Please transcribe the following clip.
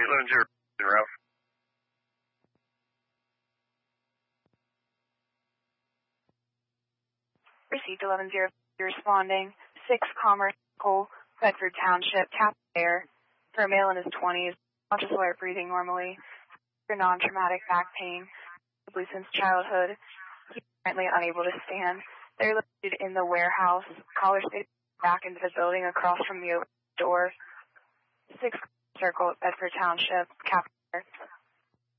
11-0, Ralph. Received 11-0, responding. 6 Commerce Circle, Bedford Township, Captain Air. For a male in his 20s, conscious alert, breathing normally. For non-traumatic back pain, probably since childhood. He's currently unable to stand. They're located in the warehouse. Caller stated back into the building across from the door. 6 Circle, Bedford Township, Captain Air.